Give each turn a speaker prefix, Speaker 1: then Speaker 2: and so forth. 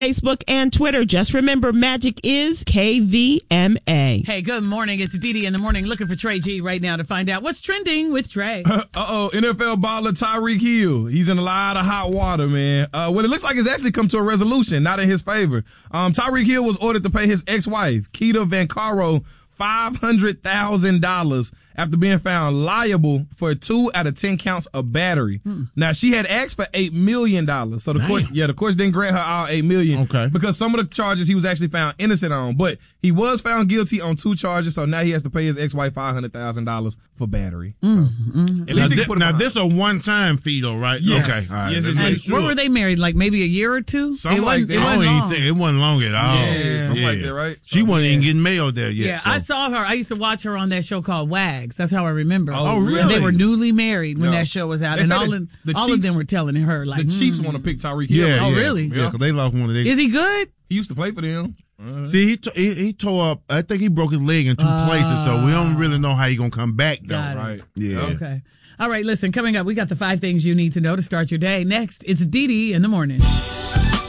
Speaker 1: Facebook and Twitter. Just remember, magic is KVMA.
Speaker 2: Hey, good morning. It's Didi in the morning looking for Trey G right now to find out what's trending with Trey.
Speaker 3: NFL baller Tyreek Hill. He's in a lot of hot water, man. Well, it looks like it's actually come to a resolution, not in his favor. Tyreek Hill was ordered to pay his ex-wife, Keita Vaccaro, $500,000 after being found liable for 2 out of 10 counts of battery. Now, she had asked for $8 million. So the court didn't grant her all $8 million.
Speaker 4: Okay.
Speaker 3: Because some of the charges he was actually found innocent on. But he was found guilty on 2 charges, so now he has to pay his ex-wife $500,000 for battery. At least he can put it behind.
Speaker 4: This is a one-time fee, though, right?
Speaker 3: Yes.
Speaker 4: Okay. All right.
Speaker 3: Yes,
Speaker 2: And when were they married? Like maybe a year or two?
Speaker 3: Something like that.
Speaker 4: It wasn't long at all.
Speaker 3: Yeah, something like that, right?
Speaker 4: She wasn't even getting mailed there yet.
Speaker 2: Yeah,
Speaker 4: so.
Speaker 2: I saw her. I used to watch her on that show called Wags. That's how I remember.
Speaker 3: Oh, really?
Speaker 2: And they were newly married when
Speaker 3: No.
Speaker 2: that show was out.
Speaker 3: They
Speaker 2: And
Speaker 3: said
Speaker 2: all of them
Speaker 3: Chiefs-
Speaker 2: were telling her, like,
Speaker 3: The Chiefs want to pick Tyreek Hill.
Speaker 4: Yeah.
Speaker 2: Oh, really?
Speaker 4: Yeah, because they lost one of their.
Speaker 2: Is he good?
Speaker 3: He used to play for them.
Speaker 4: See, he tore up. I think he broke his leg in 2 places, so we don't really know how he's gonna come back though.
Speaker 2: Got it.
Speaker 3: Right.
Speaker 4: Yeah.
Speaker 2: Okay. All right, listen, coming up, we got the 5 things you need to know to start your day. Next, it's Didi in the morning.